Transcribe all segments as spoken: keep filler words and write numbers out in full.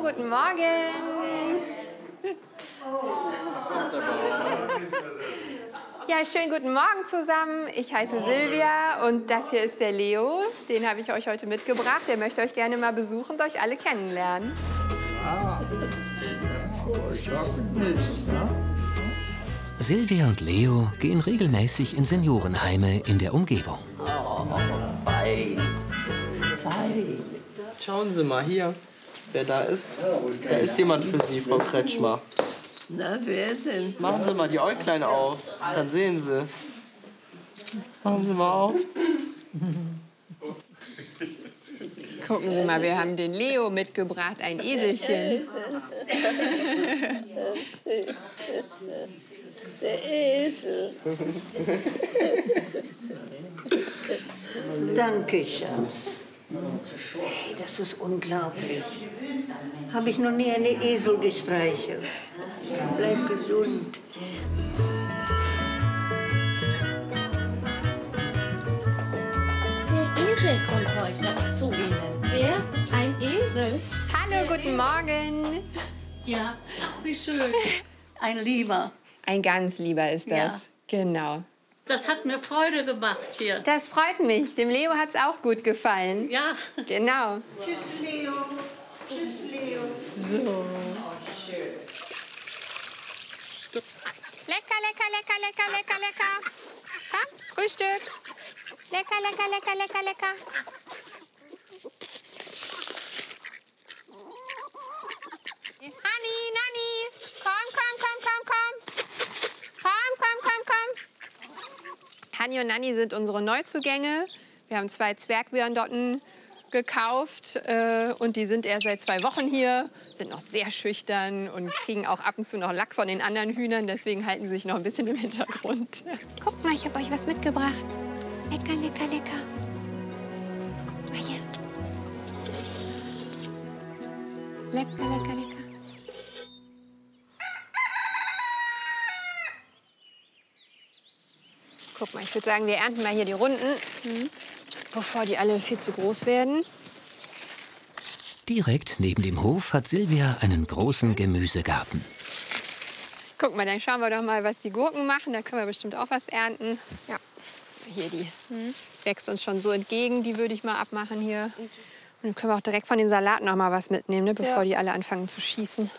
guten Morgen. Ja, schönen guten Morgen zusammen. Ich heiße Silvia und das hier ist der Leo. Den habe ich euch heute mitgebracht. Der möchte euch gerne mal besuchen und euch alle kennenlernen. Ah, ich hab nichts, ne? Silvia und Leo gehen regelmäßig in Seniorenheime in der Umgebung. Oh, fein, fein. Schauen Sie mal hier, wer da ist. Da ist jemand für Sie, Frau Kretschmer. Na, wer denn? Machen Sie mal die Äuglein auf, dann sehen Sie. Machen Sie mal auf. Gucken Sie mal, wir haben den Leo mitgebracht, ein Eselchen. Der Esel. Danke, Schatz. Hey, das ist unglaublich. Habe ich noch nie einen Esel gestreichelt. Bleib gesund. Der Esel kommt heute zu Ihnen. Wer? Ein Esel? Hallo, guten Morgen. Ja, ach, wie schön. Ein Lieber. Ein ganz lieber ist das. Ja. Genau. Das hat mir Freude gemacht hier. Das freut mich. Dem Leo hat es auch gut gefallen. Ja. Genau. Tschüss, Leo. Tschüss, Leo. So. Lecker, lecker, lecker, lecker, lecker, lecker. Komm, Frühstück. Lecker, lecker, lecker, lecker, lecker. Hanni, Nanni, komm, komm, komm, komm, komm. Komm, komm, komm, komm. Hanni und Nanni sind unsere Neuzugänge. Wir haben zwei Zwergwyandotten gekauft äh, und die sind erst seit zwei Wochen hier, sind noch sehr schüchtern und kriegen auch ab und zu noch Lack von den anderen Hühnern, deswegen halten sie sich noch ein bisschen im Hintergrund. Guckt mal, ich habe euch was mitgebracht. Lecker, lecker, lecker. Guckt mal hier. Lecker, lecker, lecker. Guck mal, ich würde sagen, wir ernten mal hier die Runden, mhm. bevor die alle viel zu groß werden. Direkt neben dem Hof hat Silvia einen großen Gemüsegarten. Guck mal, dann schauen wir doch mal, was die Gurken machen. Da können wir bestimmt auch was ernten. Ja. Hier, die mhm. wächst uns schon so entgegen. Die würde ich mal abmachen hier. Und dann können wir auch direkt von den Salaten noch mal was mitnehmen, ne, bevor ja. die alle anfangen zu schießen.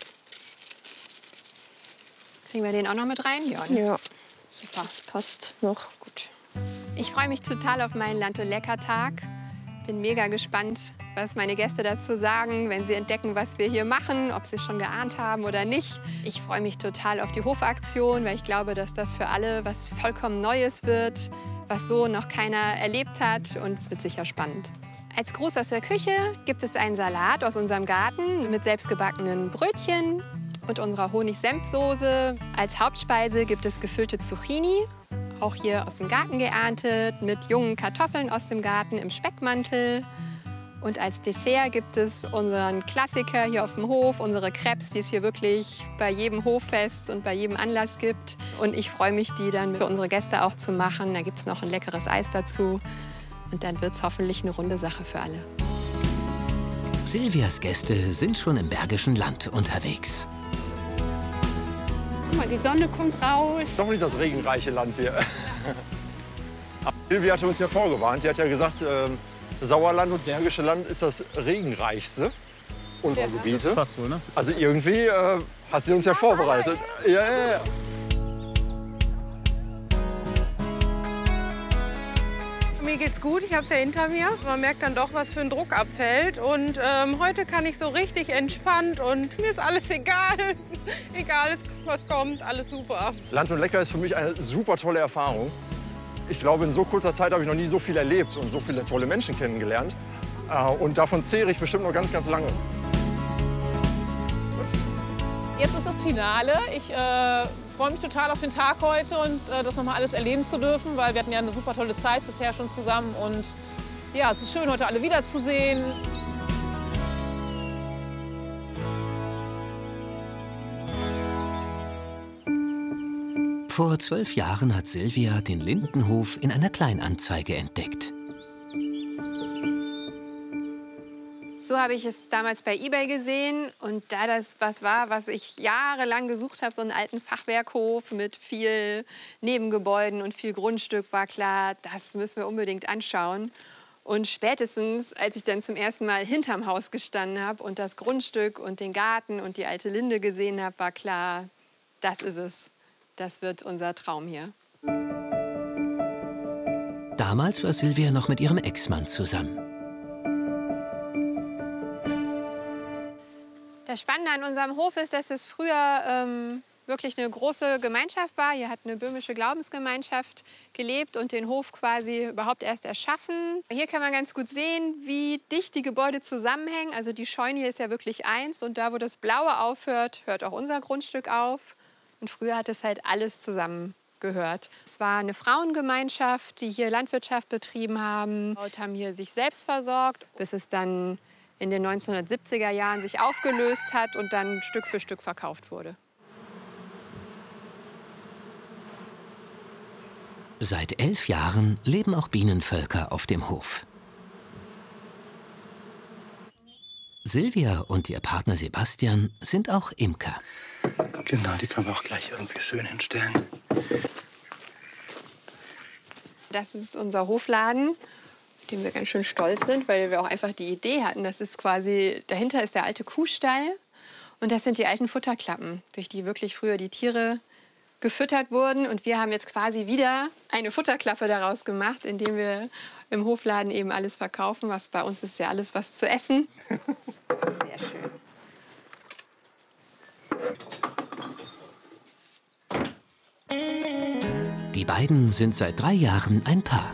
Kriegen wir den auch noch mit rein? Ja. Ne? Ja. Super. Das passt noch. Gut. Ich freue mich total auf meinen Land- und Lecker-Tag. Bin mega gespannt, was meine Gäste dazu sagen, wenn sie entdecken, was wir hier machen, ob sie es schon geahnt haben oder nicht. Ich freue mich total auf die Hofaktion, weil ich glaube, dass das für alle was vollkommen Neues wird, was so noch keiner erlebt hat, und es wird sicher spannend. Als Gruß aus der Küche gibt es einen Salat aus unserem Garten mit selbstgebackenen Brötchen und unserer Honig-Senf-Soße. Als Hauptspeise gibt es gefüllte Zucchini, auch hier aus dem Garten geerntet, mit jungen Kartoffeln aus dem Garten im Speckmantel. Und als Dessert gibt es unseren Klassiker hier auf dem Hof, unsere Crêpes, die es hier wirklich bei jedem Hoffest und bei jedem Anlass gibt. Und ich freue mich, die dann für unsere Gäste auch zu machen. Da gibt es noch ein leckeres Eis dazu. Und dann wird es hoffentlich eine runde Sache für alle. Silvias Gäste sind schon im Bergischen Land unterwegs. Guck mal, die Sonne kommt raus. Doch nicht das regenreiche Land hier. Aber Silvia hatte uns ja vorgewarnt. Die hat ja gesagt, äh, Sauerland und Bergische Land ist das regenreichste unserer ja. Gebiete. Das passt wohl, ne? Also irgendwie äh, hat sie uns ja vorbereitet. Ja, ja, ja. Mir geht's gut, ich habe es ja hinter mir. Man merkt dann doch, was für ein Druck abfällt. Und ähm, heute kann ich so richtig entspannt und mir ist alles egal. Egal, was kommt, alles super. Land und Lecker ist für mich eine super tolle Erfahrung. Ich glaube, in so kurzer Zeit habe ich noch nie so viel erlebt und so viele tolle Menschen kennengelernt. Und davon zehre ich bestimmt noch ganz, ganz lange. Jetzt ist das Finale. Ich äh, freue mich total auf den Tag heute und äh, das nochmal alles erleben zu dürfen, weil wir hatten ja eine super tolle Zeit bisher schon zusammen. Und ja, es ist schön, heute alle wiederzusehen. Vor zwölf Jahren hat Silvia den Lindenhof in einer Kleinanzeige entdeckt. So habe ich es damals bei eBay gesehen. Und da das was war, was ich jahrelang gesucht habe, so einen alten Fachwerkhof mit viel Nebengebäuden und viel Grundstück, war klar, das müssen wir unbedingt anschauen. Und spätestens, als ich dann zum ersten Mal hinterm Haus gestanden habe und das Grundstück und den Garten und die alte Linde gesehen habe, war klar, das ist es. Das wird unser Traum hier. Damals war Silvia noch mit ihrem Ex-Mann zusammen. Das Spannende an unserem Hof ist, dass es früher ähm, wirklich eine große Gemeinschaft war. Hier hat eine böhmische Glaubensgemeinschaft gelebt und den Hof quasi überhaupt erst erschaffen. Hier kann man ganz gut sehen, wie dicht die Gebäude zusammenhängen. Also die Scheune hier ist ja wirklich eins und da, wo das Blaue aufhört, hört auch unser Grundstück auf. Und früher hat es halt alles zusammengehört. Es war eine Frauengemeinschaft, die hier Landwirtschaft betrieben haben, haben hier sich selbst versorgt, bis es dann in den neunzehnhundertsiebziger Jahren sich aufgelöst hat und dann Stück für Stück verkauft wurde. Seit elf Jahren leben auch Bienenvölker auf dem Hof. Silvia und ihr Partner Sebastian sind auch Imker. Genau, die können wir auch gleich irgendwie schön hinstellen. Das ist unser Hofladen, auf den wir ganz schön stolz sind, weil wir auch einfach die Idee hatten, das ist quasi, dahinter ist der alte Kuhstall und das sind die alten Futterklappen, durch die wirklich früher die Tiere gefüttert wurden. Und wir haben jetzt quasi wieder eine Futterklappe daraus gemacht, indem wir im Hofladen eben alles verkaufen. Was bei uns ist ja alles was zu essen. Sehr schön. Die beiden sind seit drei Jahren ein Paar.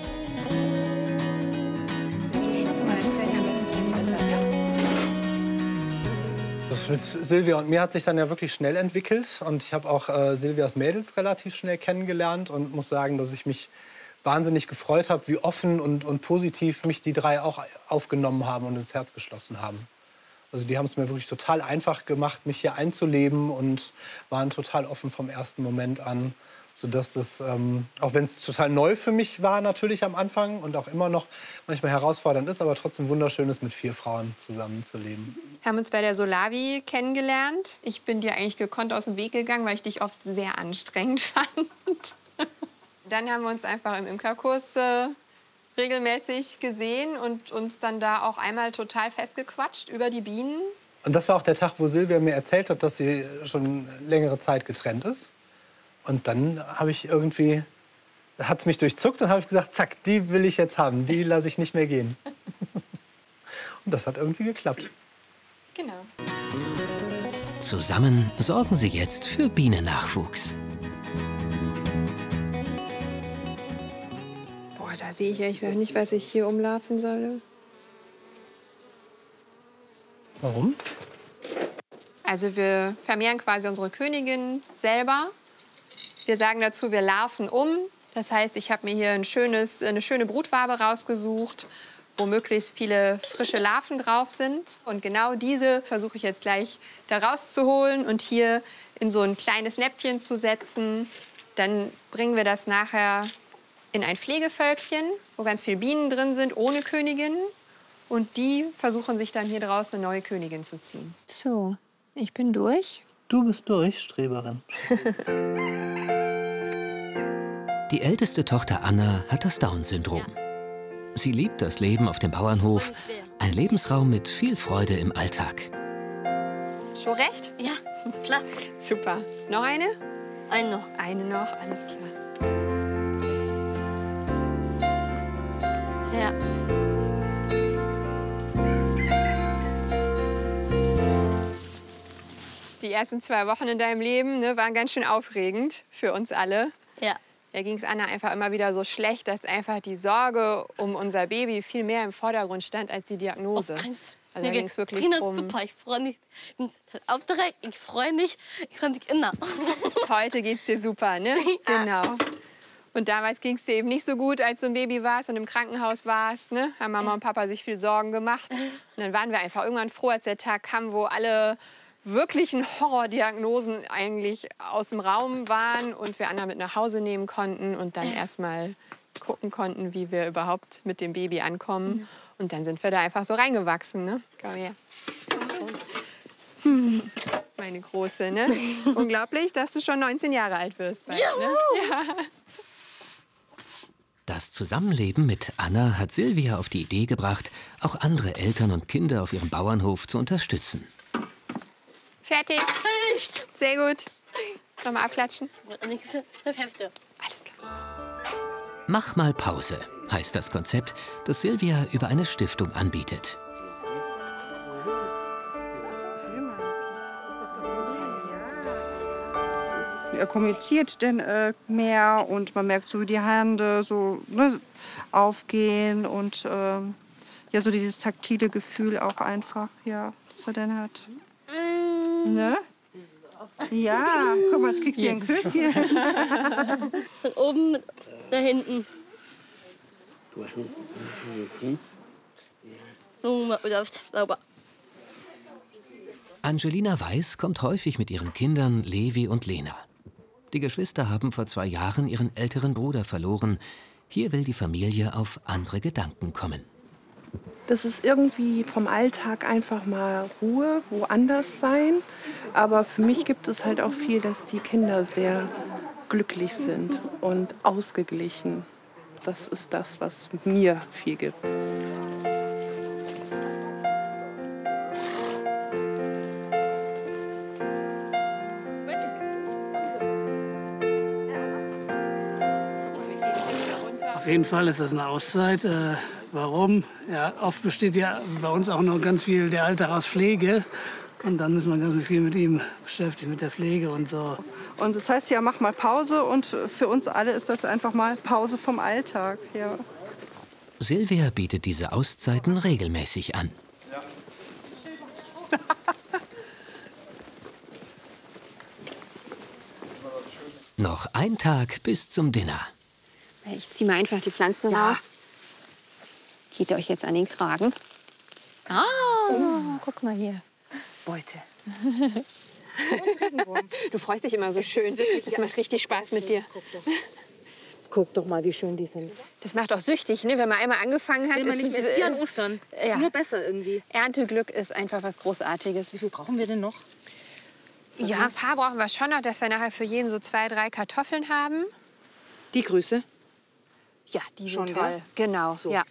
Das mit Silvia und mir hat sich dann ja wirklich schnell entwickelt. Und ich habe auch äh, Silvias Mädels relativ schnell kennengelernt und muss sagen, dass ich mich wahnsinnig gefreut habe, wie offen und, und positiv mich die drei auch aufgenommen haben und ins Herz geschlossen haben. Also die haben es mir wirklich total einfach gemacht, mich hier einzuleben und waren total offen vom ersten Moment an, sodass das, ähm, auch wenn es total neu für mich war natürlich am Anfang und auch immer noch manchmal herausfordernd ist, aber trotzdem wunderschön ist, mit vier Frauen zusammenzuleben. Wir haben uns bei der Solavi kennengelernt. Ich bin dir eigentlich gekonnt aus dem Weg gegangen, weil ich dich oft sehr anstrengend fand. Dann haben wir uns einfach im Imkerkurs äh, regelmäßig gesehen und uns dann da auch einmal total festgequatscht über die Bienen. Und das war auch der Tag, wo Silvia mir erzählt hat, dass sie schon längere Zeit getrennt ist. Und dann habe ich irgendwie, hat es mich durchzuckt und habe ich gesagt, zack, die will ich jetzt haben, die lasse ich nicht mehr gehen. Und das hat irgendwie geklappt. Genau. Zusammen sorgen sie jetzt für Bienennachwuchs. Boah, da sehe ich ehrlich gesagt nicht, was ich hier umlaufen soll. Warum? Also wir vermehren quasi unsere Königin selber. Wir sagen dazu, wir larven um. Das heißt, ich habe mir hier ein schönes, eine schöne Brutwabe rausgesucht, wo möglichst viele frische Larven drauf sind. Und genau diese versuche ich jetzt gleich da rauszuholen und hier in so ein kleines Näpfchen zu setzen. Dann bringen wir das nachher in ein Pflegevölkchen, wo ganz viele Bienen drin sind, ohne Königin. Und die versuchen sich dann hier draus eine neue Königin zu ziehen. So, ich bin durch. Du bist durch, Streberin. Die älteste Tochter Anna hat das Down-Syndrom. Sie liebt das Leben auf dem Bauernhof, ein Lebensraum mit viel Freude im Alltag. Schon recht? Ja, klar. Super. Noch eine? Eine noch. Eine noch, alles klar. Ja. Die ersten zwei Wochen in deinem Leben, ne, waren ganz schön aufregend für uns alle. Ja. Da ging es Anna einfach immer wieder so schlecht, dass einfach die Sorge um unser Baby viel mehr im Vordergrund stand als die Diagnose. Auf keinen Fall. Also da ging es wirklich Kinder, drum. super, ich freue mich. Ich bin aufgeregt, ich freue mich. Ich kann dich immer. Heute geht's dir super, ne? Ja. Genau. Und damals ging es dir eben nicht so gut, als du ein Baby warst und im Krankenhaus warst. Ne? Haben Mama und Papa sich viel Sorgen gemacht. Und dann waren wir einfach irgendwann froh, als der Tag kam, wo alle wirklichen Horrordiagnosen eigentlich aus dem Raum waren und wir Anna mit nach Hause nehmen konnten und dann erst mal gucken konnten, wie wir überhaupt mit dem Baby ankommen. Und dann sind wir da einfach so reingewachsen, ne? Komm her. Meine Große, ne? Unglaublich, dass du schon neunzehn Jahre alt wirst bald, ne? Ja. Das Zusammenleben mit Anna hat Silvia auf die Idee gebracht, auch andere Eltern und Kinder auf ihrem Bauernhof zu unterstützen. Fertig. Sehr gut. Sollen wir abklatschen? Fünf Hefte. Alles klar. Mach mal Pause, heißt das Konzept, das Silvia über eine Stiftung anbietet. Er kommuniziert dann äh, mehr und man merkt so, wie die Hände so ne, aufgehen und ähm, ja, so dieses taktile Gefühl auch einfach, ja, das er dann hat. Mm. Ne? Ja, guck mal, jetzt kriegst du hier ein Küsschen. Von oben nach hinten. So, läuft sauber. Angelina Weiß kommt häufig mit ihren Kindern Levi und Lena. Die Geschwister haben vor zwei Jahren ihren älteren Bruder verloren. Hier will die Familie auf andere Gedanken kommen. Das ist irgendwie vom Alltag einfach mal Ruhe, woanders sein. Aber für mich gibt es halt auch viel, dass die Kinder sehr glücklich sind und ausgeglichen. Das ist das, was mir viel gibt. Auf jeden Fall ist das eine Auszeit. Äh, warum? Ja, oft besteht ja bei uns auch noch ganz viel der Alltag aus Pflege. Und dann ist man ganz viel mit ihm beschäftigt, mit der Pflege und so. Und das heißt ja, mach mal Pause. Und für uns alle ist das einfach mal Pause vom Alltag. Ja. Silvia bietet diese Auszeiten regelmäßig an. Noch ein Tag bis zum Dinner. Ich ziehe mal einfach die Pflanzen Ja. raus. Geht ihr euch jetzt an den Kragen? Ah, oh, guck mal hier. Beute. Du freust dich immer so schön. Das macht richtig Spaß mit dir. Guck doch mal, wie schön die sind. Das macht auch süchtig, ne? Wenn man einmal angefangen hat. Will man ist nicht mehr, es, ist wie äh, an Ostern. Ja. Nur besser irgendwie. Ernteglück ist einfach was Großartiges. Wie viel brauchen wir denn noch? Ja, ein paar brauchen wir schon noch, dass wir nachher für jeden so zwei, drei Kartoffeln haben. Die Größe? Ja, die Schon, sind toll. gell? Genau, So. ja.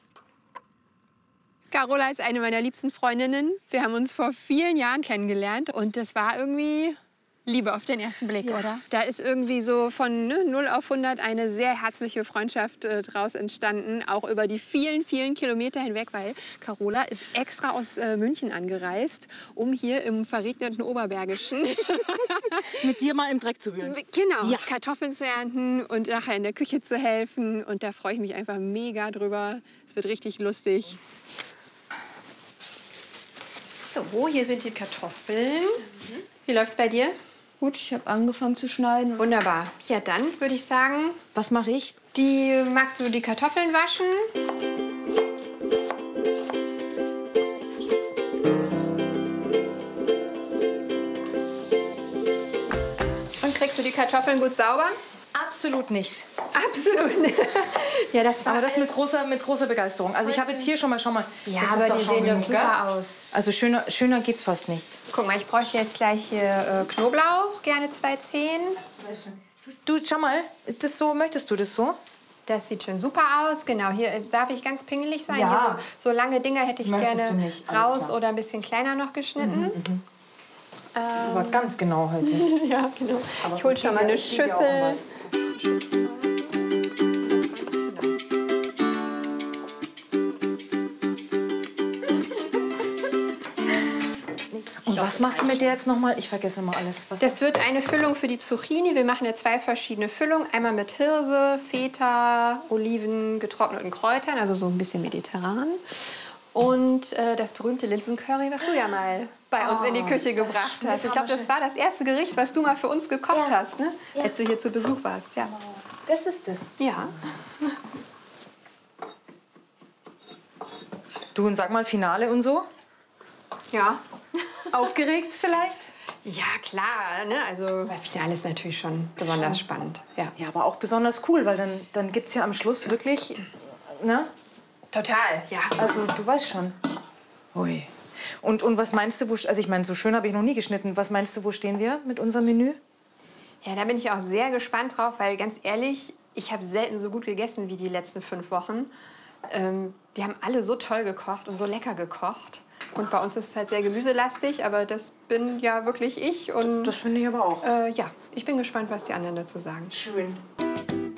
Carola ist eine meiner liebsten Freundinnen. Wir haben uns vor vielen Jahren kennengelernt und das war irgendwie Liebe auf den ersten Blick, Ja. oder? Da ist irgendwie so von ne, null auf hundert eine sehr herzliche Freundschaft äh, draus entstanden, auch über die vielen, vielen Kilometer hinweg, weil Carola ist extra aus äh, München angereist, um hier im verregneten Oberbergischen Mit dir mal im Dreck zu wühlen. genau, Ja. Kartoffeln zu ernten und nachher in der Küche zu helfen. Und da freue ich mich einfach mega drüber. Es wird richtig lustig. So, hier sind die Kartoffeln. Wie läuft's bei dir? Gut, ich habe angefangen zu schneiden. Wunderbar. Ja, dann würde ich sagen... Was mache ich? Die, magst du die Kartoffeln waschen? Und kriegst du die Kartoffeln gut sauber? Absolut nicht. Absolut nicht. Ja, das war aber das mit großer, mit großer Begeisterung. Also ich habe jetzt hier schon mal, schau mal. Ja, das ist aber doch die schon sehen doch genug, super gell? aus. Also schöner, schöner geht's fast nicht. Guck mal, ich bräuchte jetzt gleich hier äh, Knoblauch, gerne zwei Zehen. Du, schau mal, ist das so, möchtest du das so? Das sieht schon super aus. Genau, hier äh, darf ich ganz pingelig sein. Ja. Hier so, so lange Dinger hätte ich Möchtest gerne du nicht, alles raus klar. oder ein bisschen kleiner noch geschnitten. Mhm, mhm. Das ist aber ganz genau heute. Ja, genau. Aber Ich hole gut, schon geht mal ja- eine es geht ja auch um Schüssel. was. Und was machst du mit der jetzt noch mal? Ich vergesse immer alles. Was Das wird eine Füllung für die Zucchini. Wir machen ja zwei verschiedene Füllungen. Einmal mit Hirse, Feta, Oliven, getrockneten Kräutern, also so ein bisschen mediterran. Und äh, das berühmte Linsencurry, was du ja mal bei uns Oh, in die Küche das gebracht schmeckt hast. Ich glaube, das hammerschön. war das erste Gericht, was du mal für uns gekocht Ja. hast, ne? Ja. Als du hier zu Besuch warst. Ja. Das ist es. Ja. Du, und sag mal, Finale und so? Ja. Aufgeregt vielleicht? Ja, klar. Ne? Also, bei Finale ist natürlich schon besonders spannend. Ja. Ja, aber auch besonders cool, weil dann, dann gibt es ja am Schluss wirklich, ne? Total, ja. Also, du weißt schon. Ui. Und, und was meinst du, wo, also ich meine, so schön habe ich noch nie geschnitten. Was meinst du, wo stehen wir mit unserem Menü? Ja, da bin ich auch sehr gespannt drauf, weil ganz ehrlich, ich habe selten so gut gegessen wie die letzten fünf Wochen. Ähm, die haben alle so toll gekocht und so lecker gekocht. Und bei uns ist es halt sehr gemüselastig, aber das bin ja wirklich ich. Und, das finde ich aber auch. Äh, ja, ich bin gespannt, was die anderen dazu sagen. Schön.